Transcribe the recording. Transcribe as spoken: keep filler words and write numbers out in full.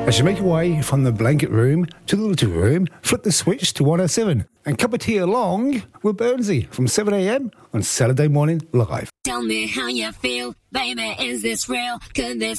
As you make your way from the blanket room to the little room, flip the switch to one oh seven and cup of tea along with Burnsy from seven a.m. on Saturday Morning Live. Tell me how you feel, baby, is this real? Could this